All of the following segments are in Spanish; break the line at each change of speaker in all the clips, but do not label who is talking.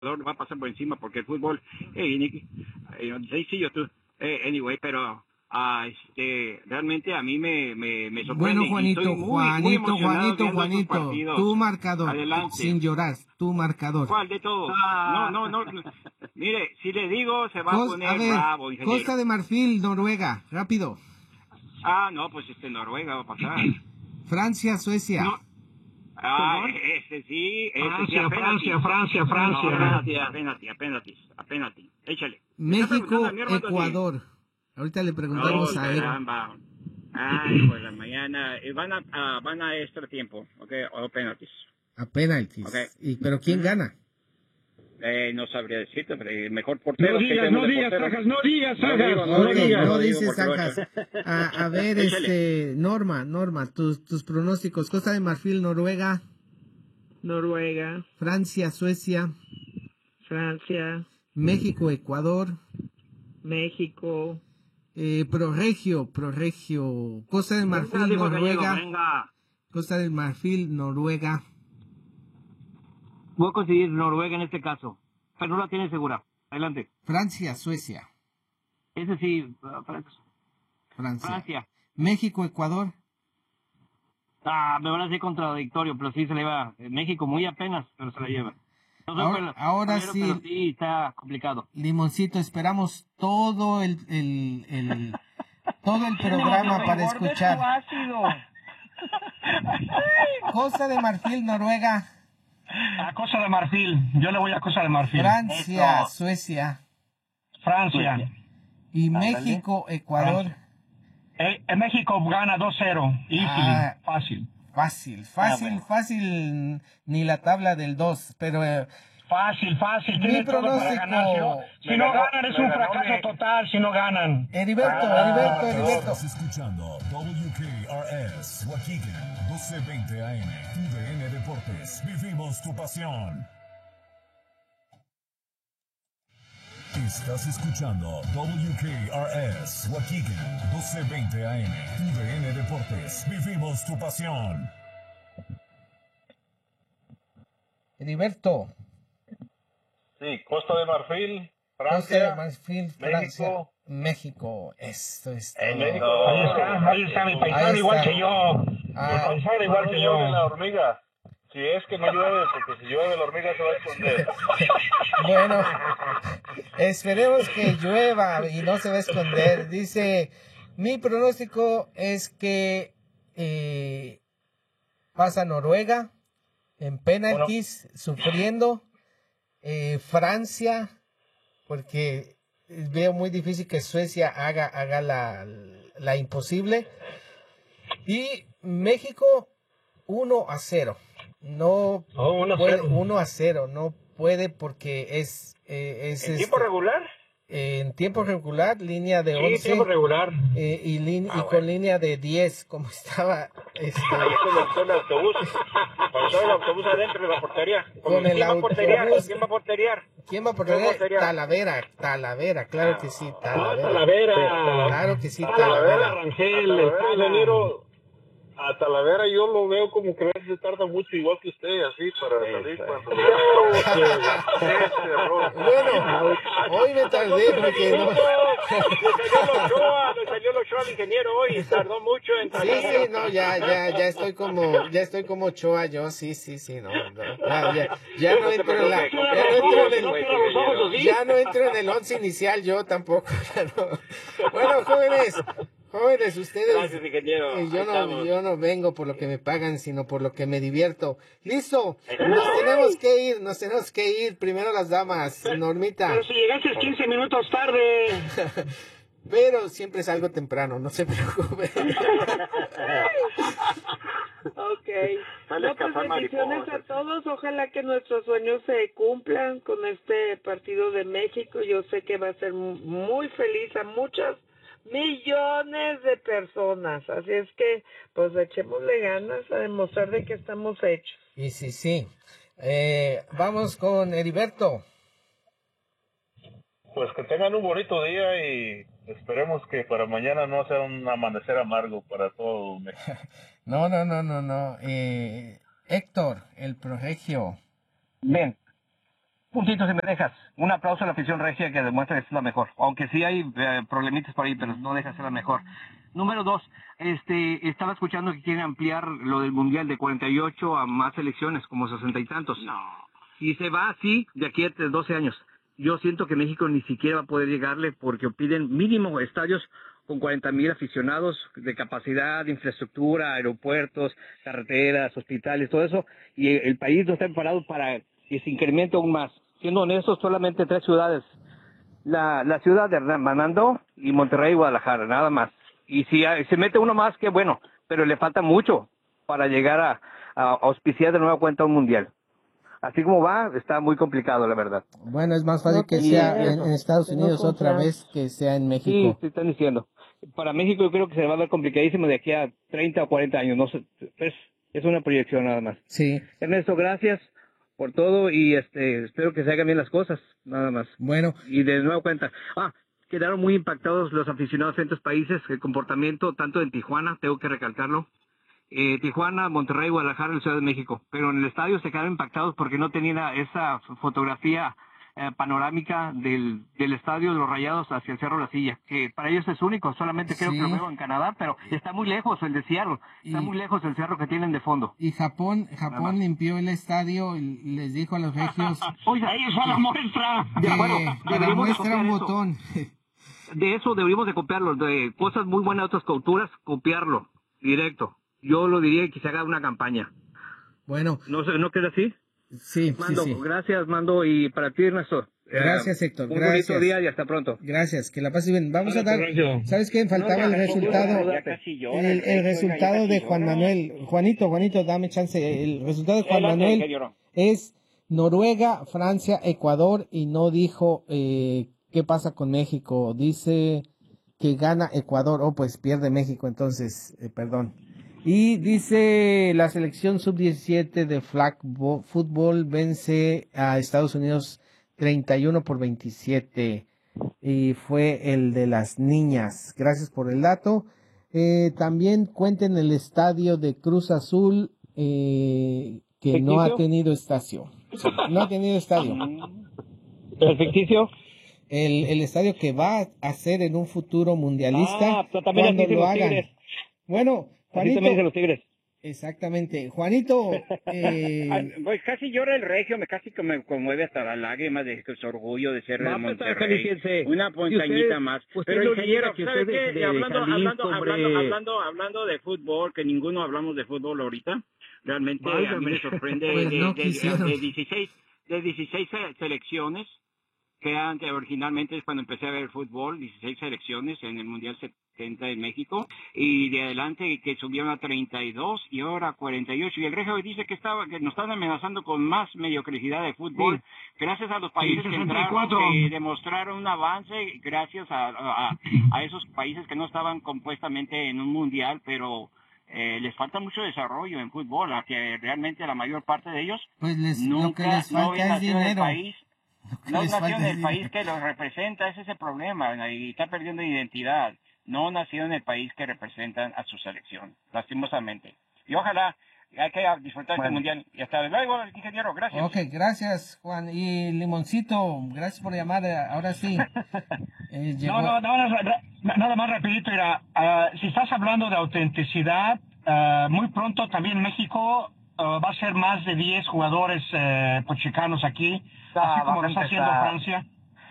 va a pasar por encima porque el fútbol, sencillo tú, anyway, pero realmente a mí me sorprende.
Bueno, Juanito,
y estoy muy emocionado viendo estos
Juanito,
partidos.
tu marcador,
Adelante.
sin llorar, tu marcador.
¿Cuál de todos? No, mire, si le digo se va a poner bravo, ingeniero.
Costa de Marfil, Noruega, rápido.
No, pues Noruega va a pasar.
Francia, Suecia.
No. Sí,
Francia.
Apenas. Échale.
México, Ecuador. Ahorita le preguntamos a él.
Pues la mañana. Van a extra tiempo, ¿ok? O penaltis.
A penaltis.
Okay.
¿Pero quién gana?
No sabría decirte, pero el mejor portero.
No digas, Sajas.
No dices, Sajas. A ver, Norma, tus pronósticos. Costa de Marfil, Noruega. Francia, Suecia. México, Ecuador. Proregio. Costa del Marfil, Noruega. Costa del Marfil, Noruega.
Voy a conseguir Noruega en este caso, pero no la tiene segura. Adelante.
Francia, Suecia.
Ese sí,
Francia. México, Ecuador.
Me van a decir contradictorio, pero sí se le va. México muy apenas, pero se la lleva.
Ahora sí.
Pero sí está complicado.
Limoncito, esperamos todo el programa para escuchar. Costa de Marfil, Noruega.
A Costa de Marfil. Yo le voy a Costa de Marfil.
Francia, Suecia.
Francia.
Y México, Ecuador.
México gana 2-0. Easy.
Fácil. Ni la tabla del 2, pero...
Fácil.
Mi pronóstico...
Si no ganan es un fracaso total, si no ganan.
Heriberto.
Estás escuchando WKRS, Waukegan, 1220 AM, TUDN Deportes. Vivimos tu pasión. Estás escuchando WKRS, Waukegan, 1220 AM, TUDN Deportes. Vivimos tu pasión.
Heriberto.
Sí, Costa de Marfil, Francia,
Costa de Marfil, Francia, México. Esto es todo.
México.
Ahí está mi paisano igual que yo. Mi paisano igual que yo.
La hormiga. Si es que no llueve, porque si llueve la hormiga se va a esconder.
Bueno, esperemos que llueva y no se va a esconder. Dice, mi pronóstico es que pasa Noruega en penaltis, sufriendo. Francia, porque veo muy difícil que Suecia haga la imposible. Y México 1-0. No puede, 1-0. No puede porque es
¿En tiempo regular?
En tiempo regular, línea de 11.
Sí, tiempo regular.
Y con línea de 10, como estaba.
Ahí es con el autobús. Cuando estaba el autobús adentro de la portería.
Con el autobús.
¿Quién va a porterear?
¿Quién va a porterear? Talavera, claro que sí,
Talavera.
Claro que sí,
Talavera, Rangel, el
ingeniero. A Talavera yo lo veo como que a veces se tarda mucho, igual que usted, así, para salir cuando...
Bueno, hoy me tardé porque no...
Me salió el Ochoa, el ingeniero hoy, tardó mucho en salir.
Sí, no, ya estoy como Ochoa, yo, sí, no, ya no entro en la... Ya no entro en el 11 inicial, yo tampoco, Bueno, jóvenes, ustedes.
Gracias, ingeniero.
Yo no vengo por lo que me pagan, sino por lo que me divierto. Listo. Nos tenemos que ir. Primero las damas. Normita.
Pero si llegases 15 minutos tarde.
Pero siempre salgo temprano, no se preocupe.
Ok. No, pues bendiciones a todos. Ojalá que nuestros sueños se cumplan con este partido de México. Yo sé que va a ser muy feliz a muchas millones de personas, así es que pues echémosle ganas a demostrar de que estamos hechos.
Y sí. Vamos con Heriberto.
Pues que tengan un bonito día y esperemos que para mañana no sea un amanecer amargo para todo México.
No. Héctor, el Proregio.
Bien. puntitos si me dejas. Un aplauso a la afición regia que demuestra que es la mejor. Aunque sí hay problemitas por ahí, pero no deja de ser la mejor. Número 2, estaba escuchando que quieren ampliar lo del Mundial de 48 a más selecciones, como 60 y tantos.
No.
Y se va así de aquí a 12 años. Yo siento que México ni siquiera va a poder llegarle porque piden mínimo estadios con 40,000 aficionados de capacidad, de infraestructura, aeropuertos, carreteras, hospitales, todo eso. Y el país no está preparado para que se incremente aún más. Siendo honestos, solamente 3 ciudades. La ciudad de Hernando y Monterrey y Guadalajara, nada más. Y si se mete uno más, qué bueno, pero le falta mucho para llegar a auspiciar de nueva cuenta un mundial. Así como va, está muy complicado, la verdad.
Bueno, es más fácil que sea en Estados Unidos otra vez que sea en México.
Sí, están diciendo. Para México yo creo que se va a ver complicadísimo de aquí a 30 o 40 años. No sé, es una proyección nada más.
Sí.
Ernesto, gracias por todo y espero que se hagan bien las cosas, nada más.
Bueno.
Y de nueva cuenta. Quedaron muy impactados los aficionados de otros países, el comportamiento tanto en Tijuana, tengo que recalcarlo, Tijuana, Monterrey, Guadalajara y Ciudad de México, pero en el estadio se quedaron impactados porque no tenían esa fotografía panorámica del estadio de los Rayados hacia el Cerro La Silla, que para ellos es único, solamente creo que lo veo en Canadá, pero está muy lejos el de Seattle, está muy lejos el cerro que tienen de fondo.
Y Japón limpió el estadio y les dijo a los regios...
Oiga, ahí es la muestra.
Para muestra un botón.
De eso deberíamos de copiarlo, de cosas muy buenas de otras culturas, copiarlo, directo. Yo lo diría que se haga una campaña.
Bueno.
¿No queda así?
Sí,
Mando,
sí.
Gracias, Mando, y para ti, Ernesto.
Gracias, Héctor.
Un bonito día y hasta pronto.
Gracias, que la pase bien. Vamos a dar... ¿Sabes qué? Faltaba el resultado. El resultado de Juan Manuel. Juanito, dame chance. El resultado de Juan Manuel es Noruega, Francia, Ecuador, y no dijo qué pasa con México. Dice que gana Ecuador. Pues pierde México, entonces, perdón. Y dice la selección sub-17 de flag fútbol vence a Estados Unidos 31-27 y fue el de las niñas. Gracias por el dato. También cuenten el estadio de Cruz Azul que no ha tenido estadio. No ha tenido estadio.
¿El ficticio?
El estadio que va a ser en un futuro mundialista
cuando lo hagan. Tigres.
Bueno, Juanito.
Así también los Tigres.
Exactamente. Juanito.
Pues casi llora el regio, casi que me conmueve hasta las lágrimas de su orgullo de ser de Monterrey. Una montañita más. Pero ingeniero, ¿sabe qué? Hablando de fútbol, que ninguno hablamos de fútbol ahorita, realmente a mí me sorprende de 16 selecciones que originalmente cuando empecé a ver fútbol, 16 selecciones en el Mundial 70 en México, y de adelante que subieron a 32 y ahora 48, y el Regio dice que nos están amenazando con más mediocridad de fútbol, gracias a los países que entraron, que demostraron un avance, gracias a esos países que no estaban compuestamente en un Mundial, pero les falta mucho desarrollo en fútbol, a que realmente la mayor parte de ellos nunca nació en el país. No nació en el país que los representa, ese es el problema, y está perdiendo identidad. No nació en el país que representan a su selección, lastimosamente. Y ojalá hay que disfrutar este mundial. Y hasta luego, ingeniero, gracias.
Ok, gracias, Juan. Y Limoncito, gracias por llamar, ahora sí.
Nada más rapidito, si estás hablando de autenticidad, muy pronto también México va a ser más de 10 jugadores chicanos aquí, así como lo está haciendo Francia.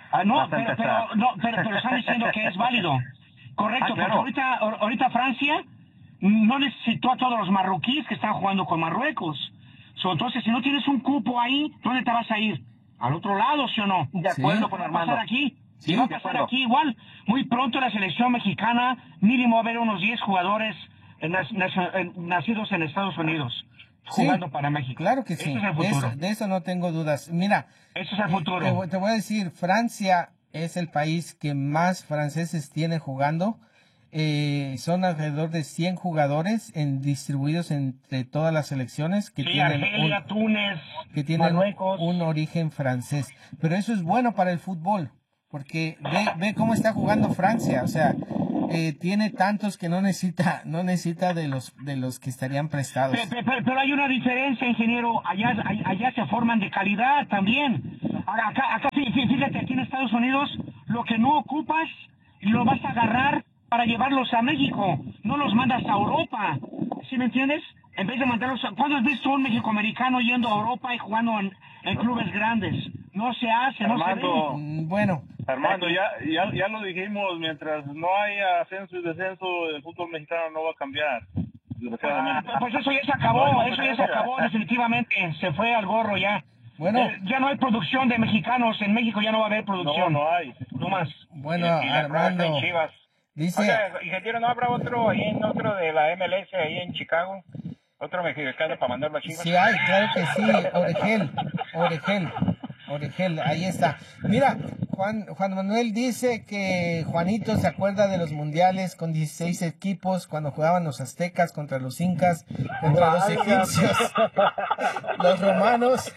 Pero están diciendo que es válido. Correcto, claro. Porque ahorita Francia no necesitó a todos los marroquíes que están jugando con Marruecos. Entonces, si no tienes un cupo ahí, ¿dónde te vas a ir? ¿Al otro lado, sí o no?
De acuerdo con Armando.
¿Qué va a pasar aquí? Sí, va a pasar aquí igual. Muy pronto la selección mexicana, mínimo va a haber unos 10 jugadores nacidos en Estados Unidos. Jugando para México.
Claro que sí.
Ese es el futuro.
De eso no tengo dudas. Mira,
ese es el futuro.
Te voy a decir, Francia es el país que más franceses tiene jugando. Son alrededor de 100 jugadores distribuidos entre todas las selecciones que tienen
Argelia, Túnez,
que tienen
Marruecos.
Un origen francés. Pero eso es bueno para el fútbol, porque ve cómo está jugando Francia. O sea, tiene tantos que no necesita de los que estarían prestados.
Pero hay una diferencia, ingeniero. Allá se forman de calidad también. Acá fíjate, aquí en Estados Unidos, lo que no ocupas, lo vas a agarrar para llevarlos a México. No los mandas a Europa. ¿Sí me entiendes? En vez de mandarlos a... ¿Cuándo has visto un mexicoamericano yendo a Europa y jugando en clubes grandes? No se hace,
Armando,
no se ve.
Bueno.
Armando, ya lo dijimos, mientras no haya ascenso y descenso, el fútbol mexicano no va a cambiar.
Pues eso ya se acabó, definitivamente. Se fue al gorro ya.
Bueno.
Ya no hay producción de mexicanos. En México ya no va a haber producción.
No hay.
No más.
Bueno, Armando. Dice...
Ingeniero, ¿no habrá otro de la MLS ahí en Chicago? ¿Otro mexicano para mandarlo a Chivas?
Sí hay, claro que sí. Orejel, ahí está. Mira, Juan Manuel dice que Juanito se acuerda de los mundiales con 16 equipos cuando jugaban los aztecas contra los incas, contra los egipcios, los romanos.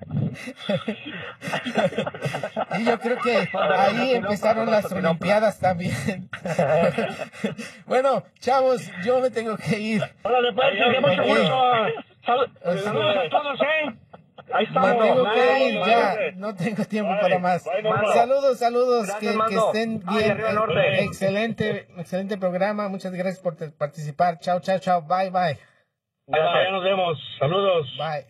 Y yo creo que ahí empezaron las olimpiadas también. Bueno, chavos, yo me tengo que ir.
Órale, pues, saludos a todos,
Ahí estamos. Me tengo que ir ya, no tengo tiempo para más. Saludos, que estén bien. Excelente programa, muchas gracias por participar. Chao, bye.
Ya nos vemos, saludos.
Bye.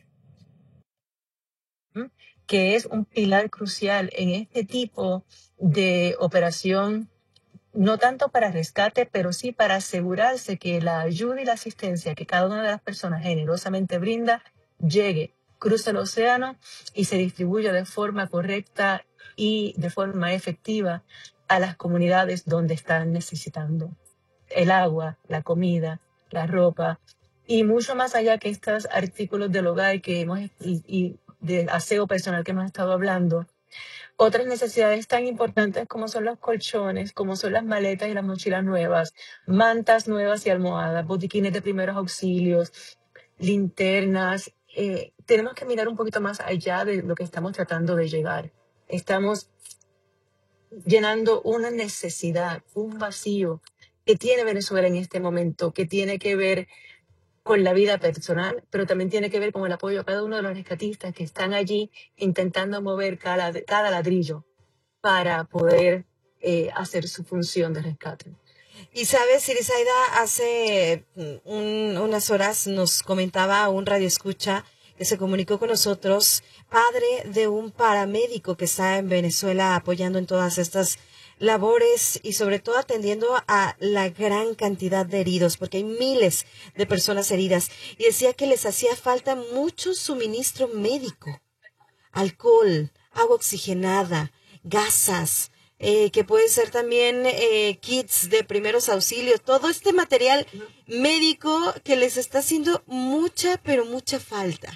Que es un pilar crucial en este tipo de operación, no tanto para rescate, pero sí para asegurarse que la ayuda y la asistencia que cada una de las personas generosamente brinda llegue, cruce el océano y se distribuya de forma correcta y de forma efectiva a las comunidades donde están necesitando el agua, la comida, la ropa y mucho más allá que estos artículos del hogar que hemos y de aseo personal que hemos estado hablando. Otras necesidades tan importantes como son los colchones, como son las maletas y las mochilas nuevas, mantas nuevas y almohadas, botiquines de primeros auxilios, linternas. Tenemos que mirar un poquito más allá de lo que estamos tratando de llegar. Estamos llenando una necesidad, un vacío que tiene Venezuela en este momento, que tiene que ver con la vida personal, pero también tiene que ver con el apoyo a cada uno de los rescatistas que están allí intentando mover cada ladrillo para poder hacer su función de rescate.
Y sabes, Irisaida, hace unas horas nos comentaba un radioescucha que se comunicó con nosotros, padre de un paramédico que está en Venezuela apoyando en todas estas labores y sobre todo atendiendo a la gran cantidad de heridos, porque hay miles de personas heridas. Y decía que les hacía falta mucho suministro médico, alcohol, agua oxigenada, gasas, que puede ser también kits de primeros auxilios, todo este material médico que les está haciendo mucha, pero mucha falta.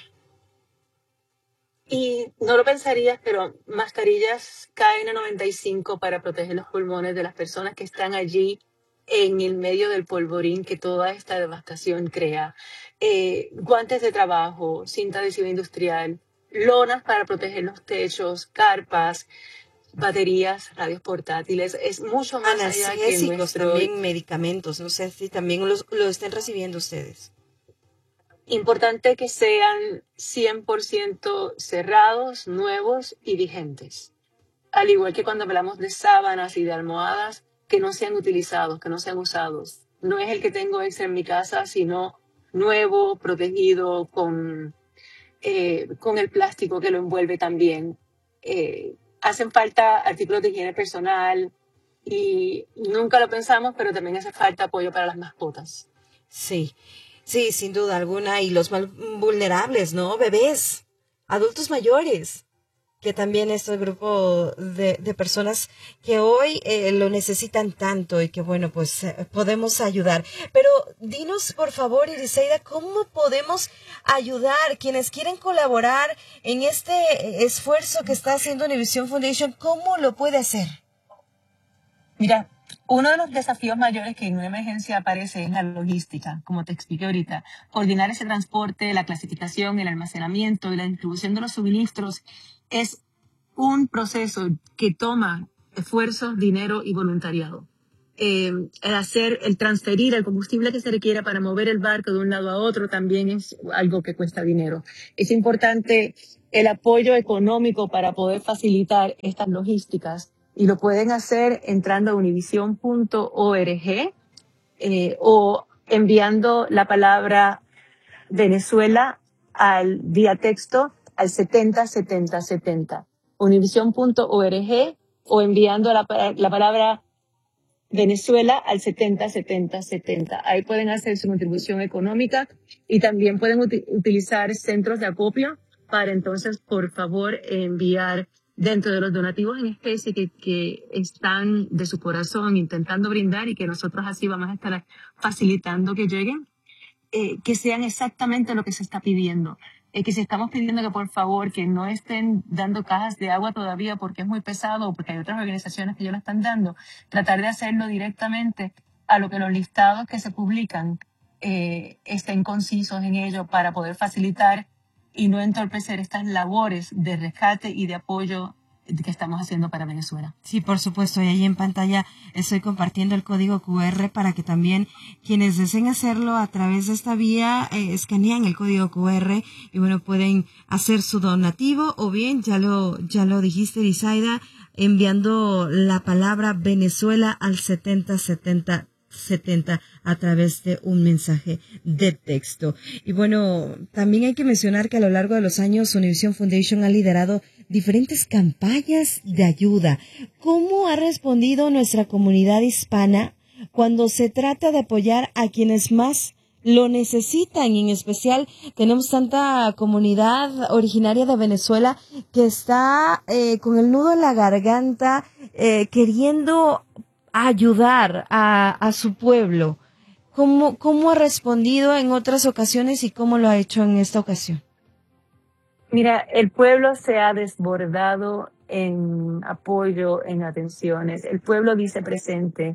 Y no lo pensarías, pero mascarillas KN95 para proteger los pulmones de las personas que están allí en el medio del polvorín que toda esta devastación crea. Guantes de trabajo, cinta adhesiva industrial, lonas para proteger los techos, carpas, baterías, radios portátiles. Es mucho más allá que nuestro...
también medicamentos. No sé si también lo estén recibiendo ustedes.
Importante que sean 100% cerrados, nuevos y vigentes. Al igual que cuando hablamos de sábanas y de almohadas, que no sean utilizados, que no sean usados. No es el que tengo extra en mi casa, sino nuevo, protegido, con el plástico que lo envuelve también. Hacen falta artículos de higiene personal y nunca lo pensamos, pero también hace falta apoyo para las mascotas.
Sí. Sí, sin duda alguna, y los más vulnerables, ¿no? Bebés, adultos mayores, que también es el grupo de personas que hoy lo necesitan tanto y que, bueno, pues podemos ayudar. Pero dinos, por favor, Irisaida, ¿cómo podemos ayudar quienes quieren colaborar en este esfuerzo que está haciendo Univision Foundation? ¿Cómo lo puede hacer?
Mira, uno de los desafíos mayores que en una emergencia aparece es la logística, como te expliqué ahorita. Coordinar ese transporte, la clasificación, el almacenamiento y la distribución de los suministros es un proceso que toma esfuerzo, dinero y voluntariado. transferir el combustible que se requiere para mover el barco de un lado a otro también es algo que cuesta dinero. Es importante el apoyo económico para poder facilitar estas logísticas y lo pueden hacer entrando a univision.org o enviando la palabra Venezuela vía texto al 707070. Univision.org o enviando la palabra Venezuela al 707070. Ahí pueden hacer su contribución económica y también pueden utilizar centros de acopio para entonces, por favor, enviar dentro de los donativos en especie que están de su corazón intentando brindar y que nosotros así vamos a estar facilitando que lleguen, que sean exactamente lo que se está pidiendo. Que si estamos pidiendo que por favor que no estén dando cajas de agua todavía porque es muy pesado o porque hay otras organizaciones que ya lo están dando, tratar de hacerlo directamente a lo que los listados que se publican estén concisos en ello para poder facilitar y no entorpecer estas labores de rescate y de apoyo que estamos haciendo para Venezuela.
Sí, por supuesto, y ahí en pantalla estoy compartiendo el código QR para que también quienes deseen hacerlo a través de esta vía escanean el código QR y bueno, pueden hacer su donativo o bien, ya lo dijiste, Irisaida, enviando la palabra Venezuela al 7070 a través de un mensaje de texto. Y bueno, también hay que mencionar que a lo largo de los años Univision Foundation ha liderado diferentes campañas de ayuda. ¿Cómo ha respondido nuestra comunidad hispana cuando se trata de apoyar a quienes más lo necesitan? Y en especial tenemos tanta comunidad originaria de Venezuela que está con el nudo en la garganta queriendo ayudar a su pueblo. ¿Cómo ha respondido en otras ocasiones y cómo lo ha hecho en esta ocasión?
Mira, el pueblo se ha desbordado en apoyo, en atenciones. El pueblo dice presente.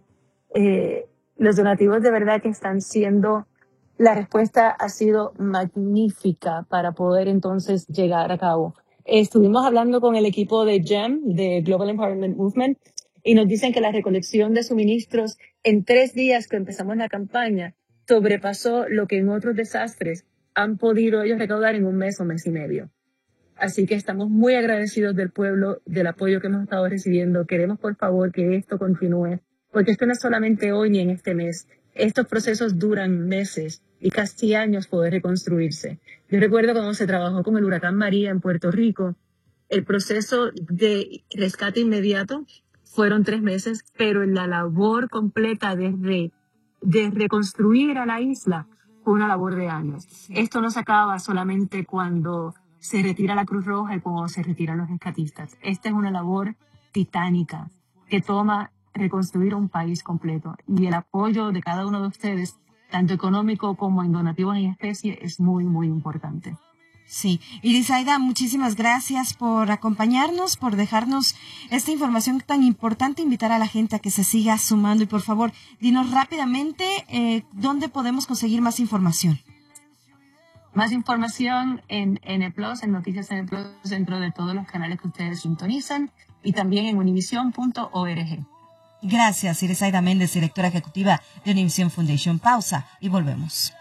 Los donativos de verdad que están siendo, la respuesta ha sido magnífica para poder entonces llegar a cabo. Estuvimos hablando con el equipo de GEM, de Global Empowerment Movement, y nos dicen que la recolección de suministros en 3 días que empezamos la campaña sobrepasó lo que en otros desastres han podido ellos recaudar en 1 mes o mes y medio. Así que estamos muy agradecidos del pueblo, del apoyo que hemos estado recibiendo. Queremos, por favor, que esto continúe, porque esto no es solamente hoy ni en este mes. Estos procesos duran meses y casi años poder reconstruirse. Yo recuerdo cuando se trabajó con el huracán María en Puerto Rico, el proceso de rescate inmediato fueron 3 meses, pero en la labor completa de reconstruir a la isla fue una labor de años. Esto no se acaba solamente cuando se retira la Cruz Roja y cuando se retiran los rescatistas. Esta es una labor titánica que toma reconstruir un país completo. Y el apoyo de cada uno de ustedes, tanto económico como en donativos en especie, es muy, muy importante.
Sí. Irisaida, muchísimas gracias por acompañarnos, por dejarnos esta información tan importante, invitar a la gente a que se siga sumando y por favor, dinos rápidamente dónde podemos conseguir más información.
Más información en N+, en Noticias N+, dentro de todos los canales que ustedes sintonizan y también en univision.org.
Gracias, Irisaida Méndez, directora ejecutiva de Univision Foundation. Pausa y volvemos.